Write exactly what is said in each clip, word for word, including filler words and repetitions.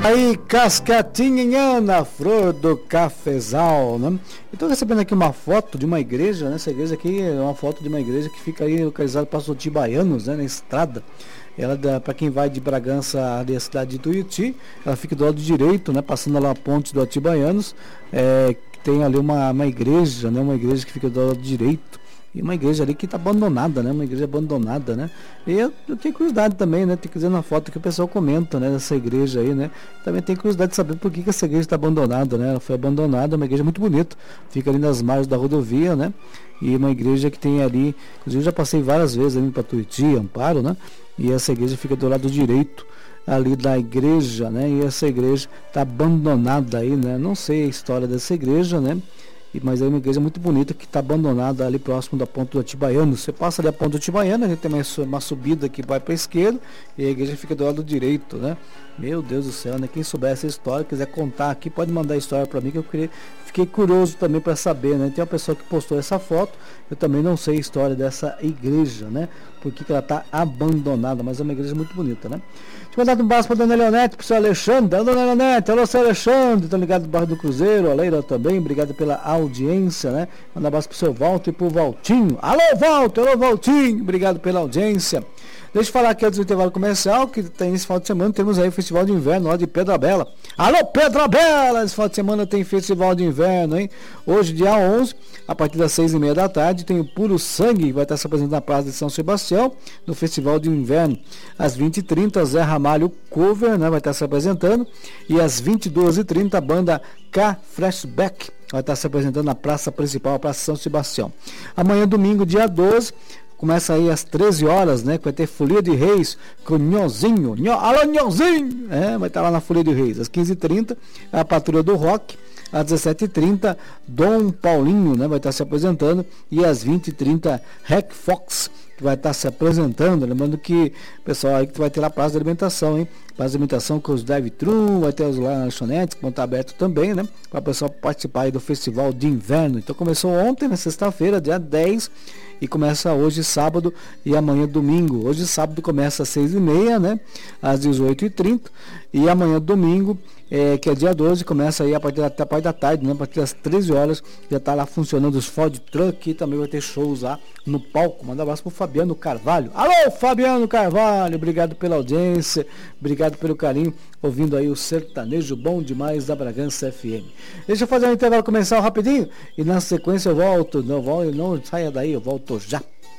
Aí, cascatinha na flor do cafezal, né? Estou recebendo aqui uma foto de uma igreja, né? Essa igreja aqui é uma foto de uma igreja que fica aí localizada para os Otibaianos, né? Na estrada. Ela, para quem vai de Bragança ali a cidade de Tuiuti, ela fica do lado direito, né? Passando lá a ponte do Otibaianos, é, tem ali uma, uma igreja, né? Uma igreja que fica do lado direito. E uma igreja ali que está abandonada, né? Uma igreja abandonada, né? E eu, eu tenho curiosidade também, né? Tem que dizer na foto que o pessoal comenta, né? Dessa igreja aí, né? Também tenho curiosidade de saber por que, que essa igreja está abandonada, né? Ela foi abandonada, uma igreja muito bonita. Fica ali nas margens da rodovia, né? E uma igreja que tem ali... Inclusive eu já passei várias vezes ali para Tuiuti, Amparo, né? E essa igreja fica do lado direito ali da igreja, né? E essa igreja está abandonada aí, né? Não sei a história dessa igreja, né? Mas é uma igreja muito bonita que está abandonada ali próximo da ponte do Otibaiano. Você passa ali a ponte do Otibaiano, a gente tem uma subida que vai para a esquerda e a igreja fica do lado direito, né? Meu Deus do céu, né? Quem souber essa história, quiser contar aqui, pode mandar a história para mim, que eu queria, fiquei curioso também para saber, né? Tem uma pessoa que postou essa foto, eu também não sei a história dessa igreja, né? Por que ela está abandonada, mas é uma igreja muito bonita, né? Deixa eu mandar um abraço para a dona Leonete, para o seu Alexandre. Alô, dona Leonete, alô, seu Alexandre, estão ligados do bairro do Cruzeiro, a Leila também, obrigado pela audiência, né? Mandar um abraço para o seu Walter e para o Valtinho. Alô, Walter, alô, Valtinho, obrigado pela audiência. Deixa eu falar aqui antes do intervalo comercial, que tem esse final de semana, temos aí o Festival de Inverno lá de Pedra Bela. Alô, Pedra Bela! Esse final de semana tem Festival de Inverno, hein? Hoje, dia onze, a partir das seis e meia da tarde, tem o Puro Sangue, que vai estar se apresentando na Praça de São Sebastião, no Festival de Inverno. Às vinte e trinta, Zé Ramalho Cover, né, vai estar se apresentando. E às vinte e duas e trinta, a banda K Flashback vai estar se apresentando na Praça Principal, a Praça São Sebastião. Amanhã, domingo, dia doze, começa aí às treze horas, né? Que vai ter Folia de Reis com o Nhãozinho. Nho, alô, Nhãozinho! É, vai estar lá na Folia de Reis. Às quinze e trinta, a Patrulha do Rock. Às dezessete e trinta, Dom Paulinho, né? Vai estar se apresentando. E às vinte e trinta, Rec Fox, que vai estar se apresentando. Lembrando que o pessoal aí que vai ter lá a Praça de Alimentação, hein? Praça de Alimentação com os drive-thru, vai ter os lá lanchonetes, que vão estar abertos também, né? Para o pessoal participar aí do Festival de Inverno. Então começou ontem, na sexta-feira, dia dez, e começa hoje, sábado, e amanhã, domingo. Hoje, sábado, começa às seis e meia, né? Às dezoito e trinta. E amanhã, domingo, é, que é dia doze, começa aí a partir da, a partir da tarde, né? A partir das treze horas, já está lá funcionando os Ford Truck, e também vai ter shows lá no palco. Manda um abraço pro Fabiano Carvalho. Alô, Fabiano Carvalho, obrigado pela audiência, obrigado pelo carinho, ouvindo aí o sertanejo bom demais da Bragança F M. Deixa eu fazer um intervalo comercial rapidinho, e na sequência eu volto, não, volto, não saia daí, eu volto já.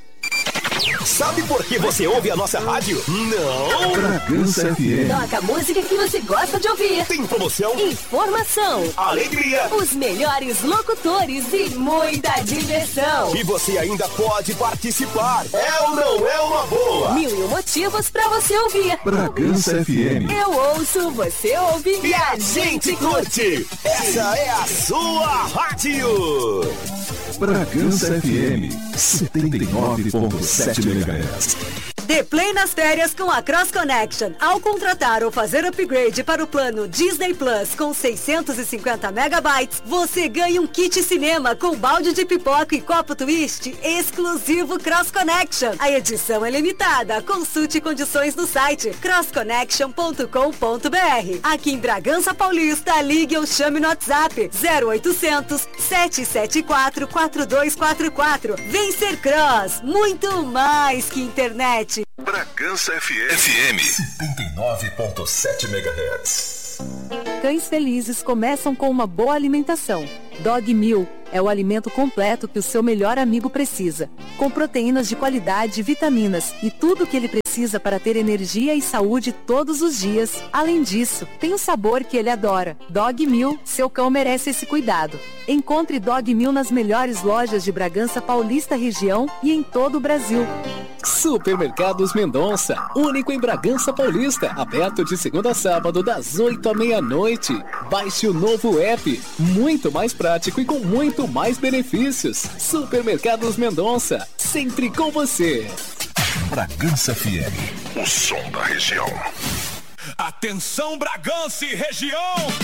Sabe por que você ouve a nossa rádio? Não! Bragança F M. Toca a música que você gosta de ouvir. Tem promoção, informação, alegria, os melhores locutores e muita diversão. E você ainda pode participar. É ou não é uma boa? Mil e um motivos pra você ouvir. Bragança F M. Eu ouço, você ouve e a gente curte. Essa é a sua rádio. Bragança F M setenta e nove ponto sete megahertz. Dê play nas férias com a Cross Connection. Ao contratar ou fazer upgrade para o plano Disney Plus com seiscentos e cinquenta megabytes, você ganha um kit cinema com balde de pipoca e copo twist exclusivo Cross Connection. A edição é limitada. Consulte condições no site cross connection ponto com ponto b r. Aqui em Bragança Paulista, ligue ou chame no WhatsApp zero oitocentos, sete sete quatro, quatro dois quatro quatro. Vem ser Cross, muito mais que internet. Bragança F M. F M setenta e nove ponto sete megahertz. Cães felizes começam com uma boa alimentação. Dog Meal é o alimento completo que o seu melhor amigo precisa, com proteínas de qualidade e vitaminas e tudo o que ele precisa para ter energia e saúde todos os dias. Além disso, tem o sabor que ele adora. Dog Meal, seu cão merece esse cuidado. Encontre Dog Meal nas melhores lojas de Bragança Paulista região e em todo o Brasil. Supermercados Mendonça, único em Bragança Paulista, aberto de segunda a sábado das oito à meia-noite. Baixe o novo app, muito mais prático e com muito mais benefícios. Supermercados Mendonça, sempre com você. Bragança F M, o som da região. Atenção, Bragança e região!